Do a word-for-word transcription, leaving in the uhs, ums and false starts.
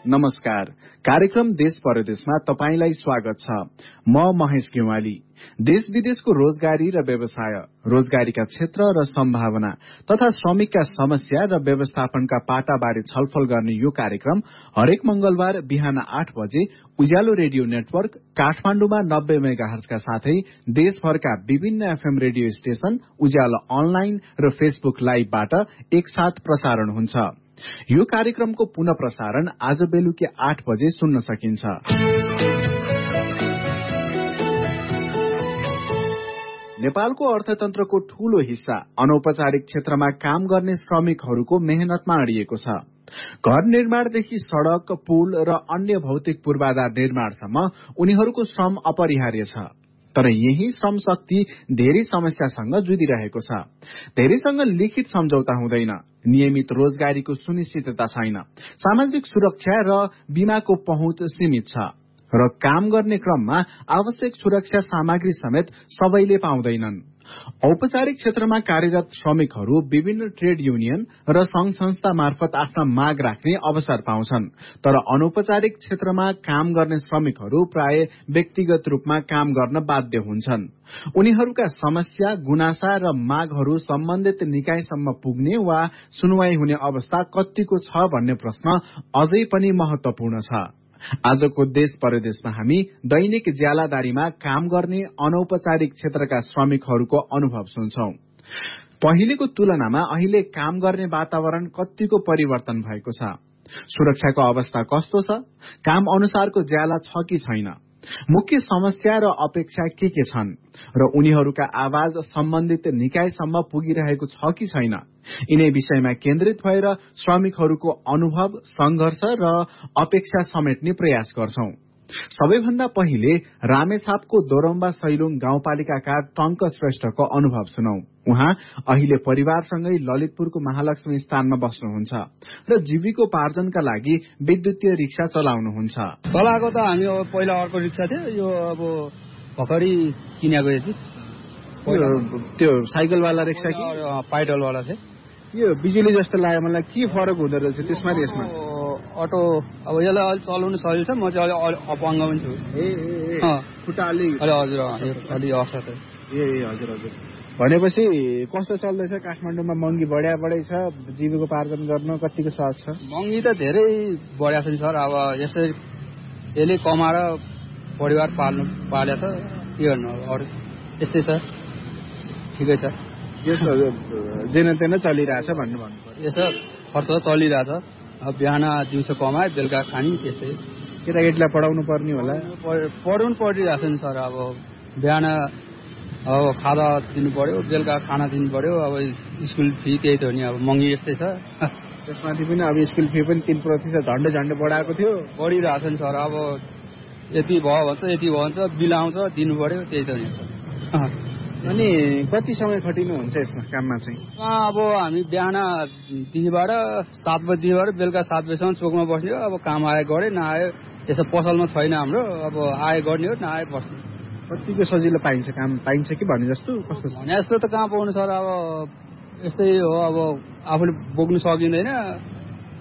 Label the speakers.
Speaker 1: नमस्कार। कार्यक्रम देश परदेशमा तपाईंलाई स्वागत छ। म महेश गेवाली। देश विदेशको रोजगारी र व्यवसाय, रोजगारीका क्षेत्र र सम्भावना तथा श्रमिकका समस्या र व्यवस्थापनका पाटाबारे छलफल गर्ने यो कार्यक्रम हरेक मंगलबार बिहान आठ बजे उज्यालो रेडियो नेटवर्क काठमाडौँमा नब्बे मेगाहर्जका साथै देशभरका विभिन्न एफएम रेडियो स्टेशन, उज्यालो अनलाइन र फेसबुक लाइभबाट एकसाथ प्रसारण हुन्छ। यो कार्यक्रमको पुनः प्रसारण आज बेलुकी आठ बजे सुन्न सकिन्छ। नेपालको अर्थतन्त्रको ठूलो हिस्सा अनौपचारिक क्षेत्रमा काम गर्ने श्रमिकहरूको मेहनतमा अडिएको छ। घर निर्माणदेखि सड़क, पुल र अन्य भौतिक पूर्वाधार निर्माणसम्म उनीहरूको श्रम अपरिहार्य छ। तर यही श्रम शक्ति धेरै समस्यासँग जुधिरहेको छ। धेरैसँग लिखित सम्झौता हुँदैन, नियमित रोजगारीको सुनिश्चितता छैन, सामाजिक सुरक्षा र बीमाको पहुँच सीमित छ र काम गर्ने क्रममा आवश्यक सुरक्षा सामग्री समेत सबैले पाउँदैनन्। औपचारिक क्षेत्रमा कार्यरत श्रमिकहरू विभिन्न ट्रेड युनियन र संघ संस्था मार्फत आफ्ना माग राख्ने अवसर पाउँछन्, तर अनौपचारिक क्षेत्रमा काम गर्ने श्रमिकहरू प्राय व्यक्तिगत रूपमा काम गर्न बाध्य हुन्छन्। उनीहरूका समस्या, गुनासा र मागहरू सम्बन्धित निकायसम्म पुग्ने वा सुनवाई हुने अवस्था कतिको छ भन्ने प्रश्न अझै पनि महत्वपूर्ण छ। आजको देश परदेशमा हामी दैनिक ज्यालादारीमा काम गर्ने अनौपचारिक क्षेत्रका श्रमिकहरूको अनुभव सुन्छौं। पहिलेको तुलनामा अहिले काम गर्ने वातावरण कतिको परिवर्तन भएको छ, सुरक्षाको अवस्था कस्तो छ, काम अनुसारको ज्याला छ कि छैन, मुख्य समस्या र अपेक्षा के के छन् र उनीहरूका आवाज सम्बन्धित निकायसम्म पुगिरहेको छ कि छैन, यिनै विषयमा केन्द्रित भएर श्रमिकहरूको अनुभव, संघर्ष र अपेक्षा समेट्ने प्रयास गर्छौं। सबैभन्दा पहिले रामेछापको दोरम्बा सैलुङ गाउँपालिकाका टंक श्रेष्ठको अनुभव सुनौ। उहाँ अहिले परिवारसँगै ललितपुरको महालक्ष्मी स्थानमा बस्नुहुन्छ र जीविकोपार्जनका लागि विद्युतीय रिक्सा चलाउनुहुन्छ।
Speaker 2: चलाएको त हामी अब पहिला अर्को रिक्सा थियो, यो अब भर्खरै किनेको यो चाहिँ
Speaker 1: त्यो साइकलवाला रिक्सा कि
Speaker 2: पाइडलवाला थियो।
Speaker 1: यो बिजुली जस्तो लाग्यो मलाई, के फरक हुँदो रहेछ त्यसमा यसमा?
Speaker 2: अटो अब यसलाई अलि चलाउनु सजिलो छ, म चाहिँ अलि अपाङ्ग पनि छु।
Speaker 1: ए खुट्टा अलि
Speaker 2: हजुर अलि असर
Speaker 1: ए हजुर हजुर। भनेपछि कस्तो चल्दैछ काठमाडौँमा? महँगी बढ्या बढै छ, जीविकोपार्जन गर्न कतिको सहज छ?
Speaker 2: महँगी त धेरै बढ्या छ नि सर। अब यसै यसले कमाएर परिवार पाल्नु पाल्या त के गर्नु, अरू यस्तै छ, ठिकै छ।
Speaker 1: यसो जेन तेन चलिरहेछ भन्नु भन्नु पर्यो।
Speaker 2: यसो खर्च चलिरहेछ। अब बिहान दिउँसो कमाए, बेलुका खाने, त्यस्तै।
Speaker 1: केटाकेटीलाई पढाउनु पर्ने होला?
Speaker 2: पढाउनु परिरहेछ नि सर। अब बिहान अब खाजा दिनु पर्यो, बेलुका खाना दिनु पर्यो, अब स्कुल फी त्यही त हो नि, अब महँगी यस्तै छ।
Speaker 1: त्यसमाथि पनि अब स्कुल फी पनि तीन प्रतिशत झन्डै झन्डै बढाएको थियो।
Speaker 2: बढिरहेछ नि सर। अब यति भयो भन्छ, यति भन्छ, बिल आउँछ, दिनु पर्यो, त्यही त हो नि सर।
Speaker 1: अनि कति समय खटिनुहुन्छ यसमा काममा चाहिँ?
Speaker 2: अब हामी बिहान दिनबाट सात बजीबाट बेलुका सात बजीसम्म चोकमा बस्ने हो। अब काम आयो गरे, नआयो यसो पसलमा छैन हाम्रो, अब आयो गर्ने हो, नआयो बस्ने।
Speaker 1: कतिको सजिलो पाइन्छ काम? पाइन्छ कि भने जस्तो कस्तो छ?
Speaker 2: भने जस्तो त कहाँ पाउनु सर। अब यस्तै हो, अब आफूले बोक्नु सकिँदैन,